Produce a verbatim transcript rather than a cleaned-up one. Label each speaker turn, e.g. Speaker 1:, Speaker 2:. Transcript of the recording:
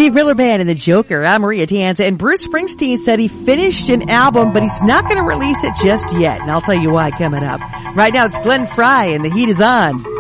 Speaker 1: Steve Miller Band and the Joker. I'm Maria Tanza, and Bruce Springsteen said he finished an album, but he's not going to release it just yet. And I'll tell you why coming up. Right now it's Glenn Frey and The Heat Is On.